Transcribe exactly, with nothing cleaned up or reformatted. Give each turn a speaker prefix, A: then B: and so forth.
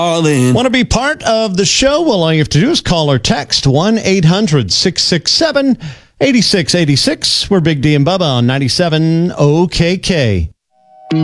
A: Arlene.
B: Want to be part of the show? Well, all you have to do is call or text one eight hundred six six seven eight six eight six. We're Big D and Bubba on ninety-seven O K K.